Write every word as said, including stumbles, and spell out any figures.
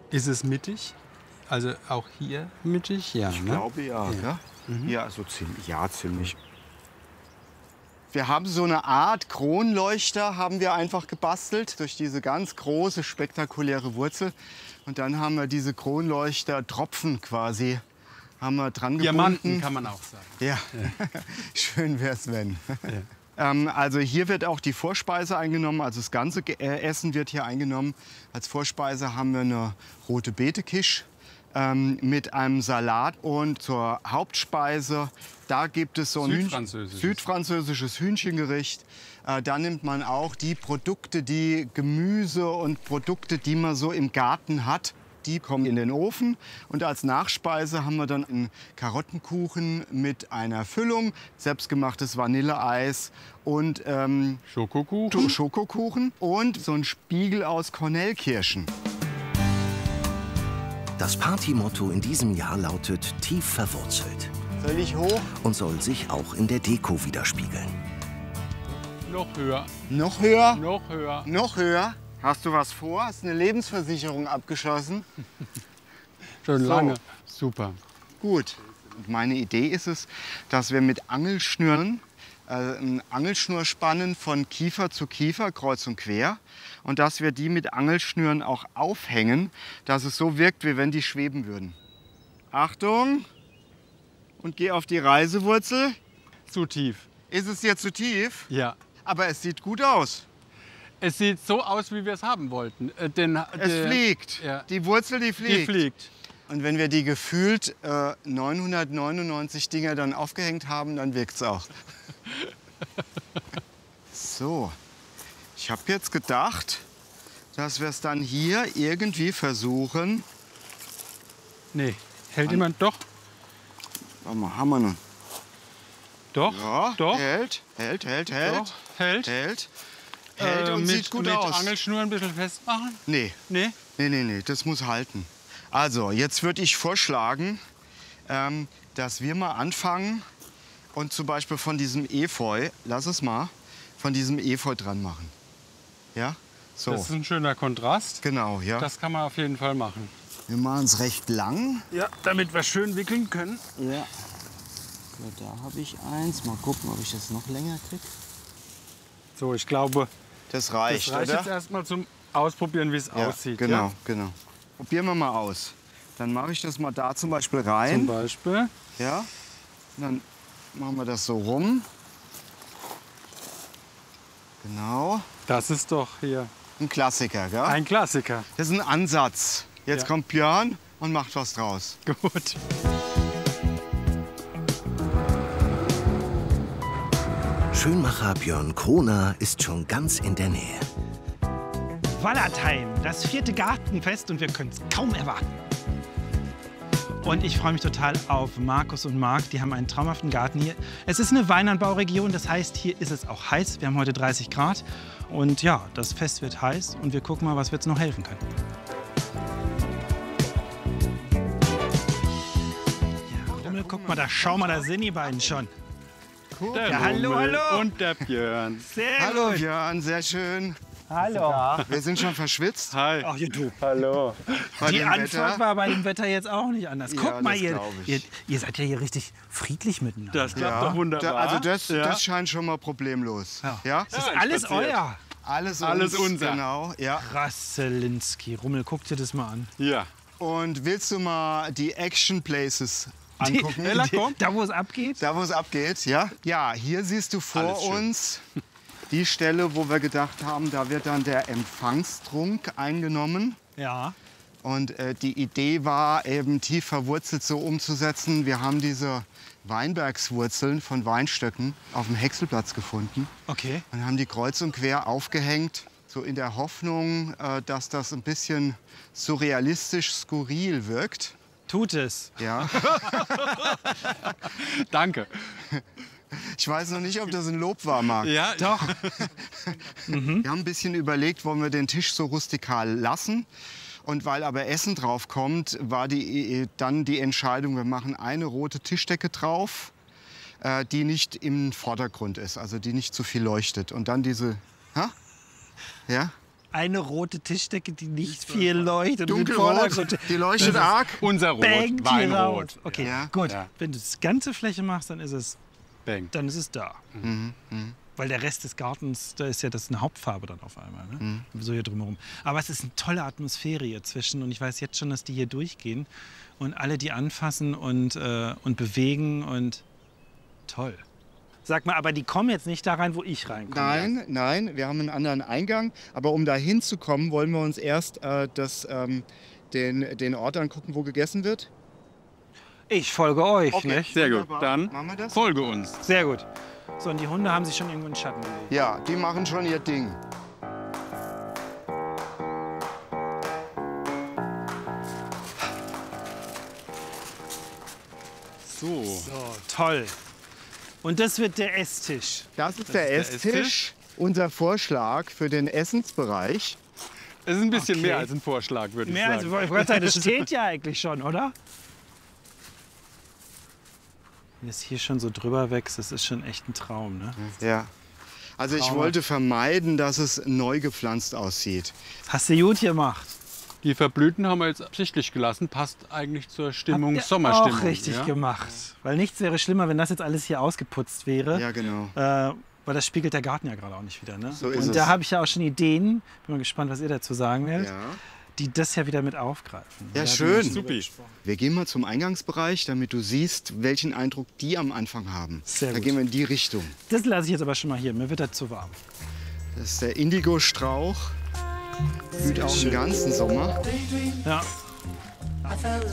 Ist es mittig? Also auch hier mittig? Ja, Ich ne? glaube ja. Ja. Ja, Mhm. ja also ziemlich. Ja, ziemlich. Wir haben so eine Art Kronleuchter, haben wir einfach gebastelt durch diese ganz große, spektakuläre Wurzel. Und dann haben wir diese Kronleuchter-Tropfen quasi haben wir dran Diamanten gebunden. kann man auch sagen. Ja, schön wär's, wenn. Ja. ähm, also hier wird auch die Vorspeise eingenommen, also das ganze Ge- äh, Essen wird hier eingenommen. Als Vorspeise haben wir eine rote Beete-Quiche ähm, mit einem Salat. Und zur Hauptspeise, da gibt es so ein Hühnchen, Südfranzösisches. südfranzösisches Hühnchenggericht. Äh, da nimmt man auch die Produkte, die Gemüse und Produkte, die man so im Garten hat. Die kommen in den Ofen und als Nachspeise haben wir dann einen Karottenkuchen mit einer Füllung, selbstgemachtes Vanilleeis und ähm, Schokokuchen. Schokokuchen und so ein Spiegel aus Kornelkirschen. Das Partymotto in diesem Jahr lautet tief verwurzelt Soll ich hoch? und soll sich auch in der Deko widerspiegeln. Noch höher, Noch höher? noch höher. Noch höher? Hast du was vor? Hast du eine Lebensversicherung abgeschlossen? Schon So. lange. Super. Gut. Und meine Idee ist es, dass wir mit Angelschnüren, äh, eine Angelschnur spannen von Kiefer zu Kiefer, kreuz und quer. Und dass wir die mit Angelschnüren auch aufhängen, dass es so wirkt, wie wenn die schweben würden. Achtung! Und geh auf die Reisewurzel. Zu tief. Ist es dir zu tief? Ja. Aber es sieht gut aus. Es sieht so aus, wie wir es haben wollten. Äh, denn, Es der- fliegt. Ja. Die Wurzel, die Die fliegt. fliegt. Und wenn wir die gefühlt äh, neunhundertneunundneunzig Dinger dann aufgehängt haben, dann wirkt's auch. So, ich habe jetzt gedacht, dass wir es dann hier irgendwie versuchen. Nee, hält jemand? Doch, Warte mal, haben wir noch? doch, Ja, doch, hält, hält, hält, hält, doch, hält. hält, hält Äh, und mit, sieht gut mit aus. Angelschnur ein bisschen festmachen? Nee, Nee? nee, nee, nee, das muss halten. Also, jetzt würde ich vorschlagen, ähm, dass wir mal anfangen und zum Beispiel von diesem Efeu, lass es mal, von diesem Efeu dran machen. Ja? So, Das ist ein schöner Kontrast. genau, ja. Das kann man auf jeden Fall machen. Wir machen es recht lang. Ja, damit wir schön wickeln können. Ja. So, da habe ich eins. Mal gucken, ob ich das noch länger kriege. So, ich glaube, Das reicht, das reicht oder? jetzt erstmal zum Ausprobieren, wie es Ja, aussieht. genau, Ja? genau. Probieren wir mal aus. Dann mache ich das mal da zum Beispiel Zum rein. Beispiel. Ja. Und dann machen wir das so rum. Genau. Das ist doch hier Ein Klassiker, gell? ein Klassiker. Das ist ein Ansatz. Jetzt Ja. kommt Björn und macht was draus. Gut. Schönmacher Björn Kroner ist schon ganz in der Nähe. Wallertheim, das vierte Gartenfest und wir können es kaum erwarten. Und ich freue mich total auf Markus und Marc. Die haben einen traumhaften Garten hier. Es ist eine Weinanbauregion, das heißt, hier ist es auch heiß. Wir haben heute dreißig Grad. Und ja, das Fest wird heiß und wir gucken mal, was wir jetzt noch helfen können. Ja, Rummel, guck mal, da schau mal, da sind die beiden schon. Cool. Der Ja, hallo, Rummel hallo. Und der Björn. Sehr Hallo gut. Björn, sehr schön. Hallo. Wir sind schon verschwitzt. Hi. Ach, ihr du. Hallo. Bei Die dem Antwort Wetter. war bei dem Wetter jetzt auch nicht anders. Ja, Guck mal, das ihr, glaub ich. ihr, ihr seid ja hier richtig friedlich miteinander. Das klappt Ja, doch wunderbar. da, also das, ja. das scheint schon mal problemlos. Ja. Ja? Das ist Ja, alles spaziert. euer. Alles, Alles uns, unser. Genau, ja. Rasselinski. Rummel, guck dir das mal an. Ja. Und willst du mal die Action Places angucken? Ella, komm. Da, wo es abgeht? Da, wo es abgeht, ja? Ja, hier siehst du vor Alles schön. uns die Stelle, wo wir gedacht haben, da wird dann der Empfangstrunk eingenommen. Ja. Und äh, die Idee war eben tief verwurzelt so umzusetzen. Wir haben diese Weinbergswurzeln von Weinstöcken auf dem Häckselplatz gefunden Okay. und haben die kreuz und quer aufgehängt, so in der Hoffnung, äh, dass das ein bisschen surrealistisch, skurril wirkt. Tut es. Ja. Danke. Ich weiß noch nicht, ob das ein Lob war, Marc. Ja, Doch. Wir haben ein bisschen überlegt, wollen wir den Tisch so rustikal lassen. Und weil aber Essen drauf kommt, war die, dann die Entscheidung, wir machen eine rote Tischdecke drauf, äh, die nicht im Vordergrund ist, also die nicht zu viel leuchtet. Und dann diese, ha? Ja? Eine rote Tischdecke, die nicht viel leuchtet. Und im Dunkelrot, Vordergrund- die leuchtet arg. Unser Rot, Bangt hier Weinrot. raus. Okay, Ja. gut. Ja. Wenn du das ganze Fläche machst, dann ist es, Bang. dann ist es da. Mhm. Mhm. Weil der Rest des Gartens, da ist ja das eine Hauptfarbe dann auf einmal. Ne? Mhm. So hier drumherum. Aber es ist eine tolle Atmosphäre hier zwischen. Und ich weiß jetzt schon, dass die hier durchgehen. Und alle die anfassen und, äh, und bewegen. Und toll. Sag mal, aber die kommen jetzt nicht da rein, wo ich reinkomme. Nein, nein, wir haben einen anderen Eingang. Aber um da hinzukommen, wollen wir uns erst äh, das, ähm, den, den Ort angucken, wo gegessen wird. Ich folge euch, nicht? Sehr gut. Wunderbar. Dann Machen wir das? folge uns. Sehr gut. So, und die Hunde haben sich schon irgendwo in den Schatten gelegt. Ja, die machen schon ihr Ding. So. So, toll. Und das wird der Esstisch. Das ist der ist der Esstisch. Esstisch. Unser Vorschlag für den Essensbereich. Es ist ein bisschen Okay. mehr als ein Vorschlag, würde ich Mehr als, sagen. ich wollte gerade sagen, das steht ja eigentlich schon, oder? Wenn es hier schon so drüber wächst, das ist schon echt ein Traum, ne? Ja. Also ich Traumhaft. wollte vermeiden, dass es neu gepflanzt aussieht. Hast du gut gemacht. Die Verblühten haben wir jetzt absichtlich gelassen. Passt eigentlich zur Stimmung, Habt ihr Sommerstimmung. Auch richtig ja? gemacht. Weil nichts wäre schlimmer, wenn das jetzt alles hier ausgeputzt wäre. Ja, genau. Äh, weil das spiegelt der Garten ja gerade auch nicht wieder. Ne? So ist Und es. da habe ich ja auch schon Ideen. Bin mal gespannt, was ihr dazu sagen werdet. Ja. Die das ja wieder mit aufgreifen. Ja, Da schön. hatten wir schon Supi. drüber gesprochen. Wir gehen mal zum Eingangsbereich, damit du siehst, welchen Eindruck die am Anfang haben. Sehr da gut. gehen wir in die Richtung. Das lasse ich jetzt aber schon mal hier. Mir wird das zu warm. Das ist der Indigo-Strauch. Blüht auch den ganzen Sommer. Ja.